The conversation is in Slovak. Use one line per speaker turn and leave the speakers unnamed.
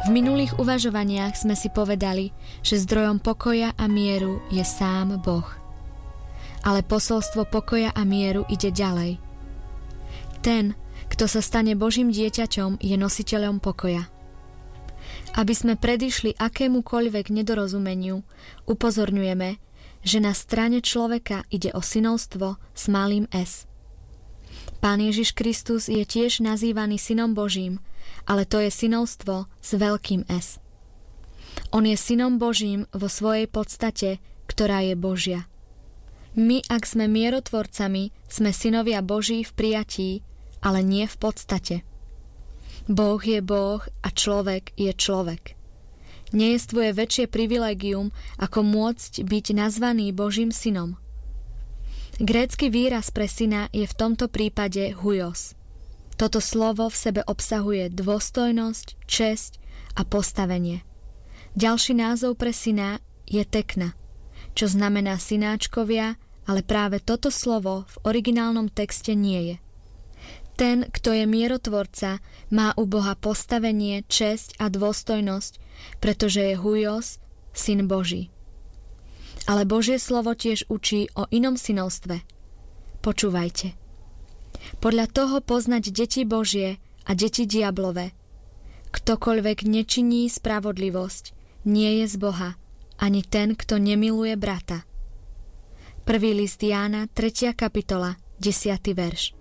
V minulých uvažovaniach sme si povedali, že zdrojom pokoja a mieru je sám Boh. Ale posolstvo pokoja a mieru ide ďalej. Ten, kto sa stane Božím dieťaťom, je nositeľom pokoja. Aby sme predišli akémukoľvek nedorozumeniu, upozorňujeme, že na strane človeka ide o synovstvo s malým s. Pán Ježiš Kristus je tiež nazývaný synom Božím, ale to je synovstvo s veľkým S. On je synom Božím vo svojej podstate, ktorá je Božia. My, ak sme mierotvorcami, sme synovia Boží v prijatí, ale nie v podstate. Boh je Boh a človek je človek. Nejestvuje väčšie privilégium, ako môcť byť nazvaný Božím synom. Grécky výraz pre syna je v tomto prípade huios. Toto slovo v sebe obsahuje dôstojnosť, česť a postavenie. Ďalší názov pre syna je tekna, čo znamená synáčkovia, ale práve toto slovo v originálnom texte nie je. Ten, kto je mierotvorca, má u Boha postavenie, česť a dôstojnosť, pretože je huios, syn Boží. Ale Božie slovo tiež učí o inom synovstve. Počúvajte. Podľa toho poznať deti Božie a deti diablove. Ktokoľvek nečiní spravodlivosť, nie je z Boha, ani ten, kto nemiluje brata. 1. list Jána, 3. kapitola, 10. verš.